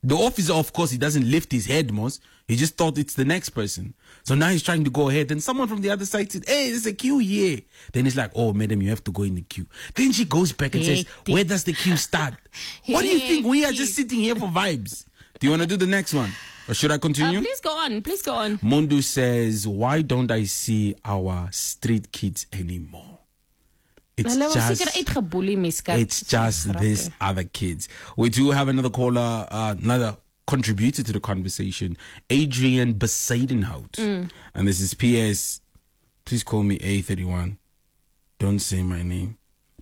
The officer, of course, he doesn't lift his head, Mos. He just thought it's the next person. So now he's trying to go ahead. And someone from the other side said, hey, there's a queue here. Then he's like, oh, madam, you have to go in the queue. Then she goes back and says, where does the queue start? What do you think? We are just sitting here for vibes. Do you want to do the next one? Or should I continue? Please go on. Please go on. Mundu says, why don't I see our street kids anymore? It's just these other kids. We do have another caller, another contributor to the conversation, Adrian Besaidenhout. And this is PS. Please call me A31. Don't say my name.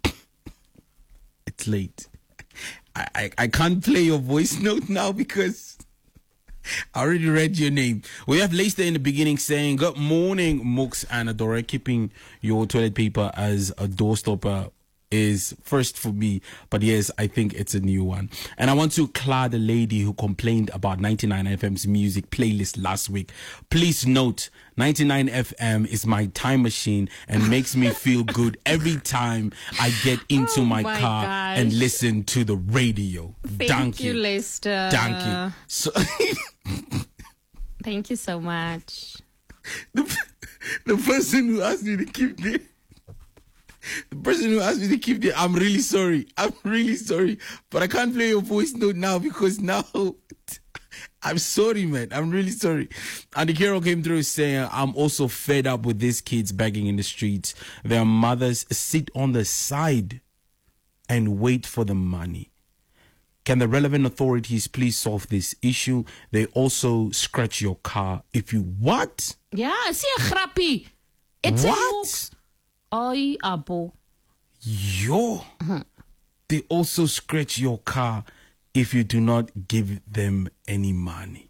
It's late. I can't play your voice note now because I already read your name. We have Leicester in the beginning saying, good morning, Mooks and Adora. Keeping your toilet paper as a doorstopper is first for me. But yes, I think it's a new one. And I want to clear the lady who complained about 99 FM's music playlist last week. Please note, 99 FM is my time machine and makes me feel good every time I get into my car and listen to the radio. Thank you, Leicester. Thank you. So thank you so much. The person who asked me to keep the I'm really sorry. But I can't play your voice note now because now I'm sorry, man. I'm really sorry. And the hero came through saying, I'm also fed up with these kids begging in the streets. Their mothers sit on the side and wait for the money. Can the relevant authorities please solve this issue? They also scratch your car if you what? Yeah, see a grappie. It's what? Oi, abo. Yo. They also scratch your car if you do not give them any money.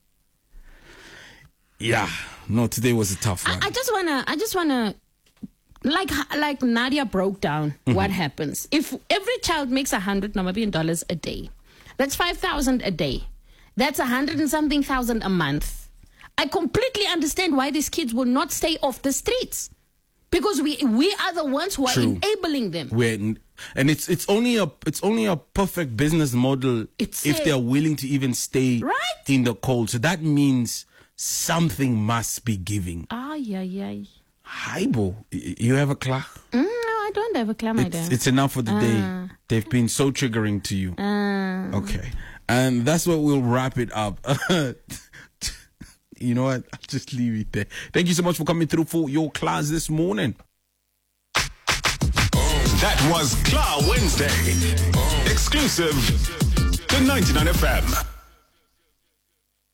Yeah. No, today was a tough one. I just wanna like Nadia broke down what happens. If every child makes $100 a day, that's 5,000 a day. That's 100 and something thousand a month. I completely understand why these kids will not stay off the streets. Because we are the ones who are enabling them. And it's only a perfect business model if they are willing to even stay in the cold. So that means something must be giving. Haibo, you have a clock? No, I don't have a clock, my dear. It's enough for the day. They've been so triggering to you. Okay. And that's what we'll wrap it up. You know what? I'll just leave it there. Thank you so much for coming through for your class this morning. That was Kla Wednesday. Exclusive to 99 FM.